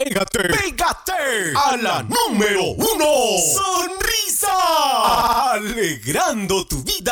Pégate a la número 1. Sonrisa. Alegrando tu vida.